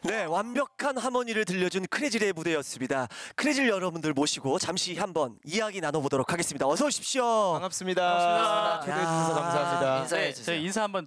네, 완벽한 하모니를 들려준 크레질의 무대였습니다. 크레질 여러분들 모시고 잠시 한번 이야기 나눠보도록 하겠습니다. 어서 오십시오. 반갑습니다. 초대해 주셔서 감사합니다. 인사해 주세요. 저희 인사 한번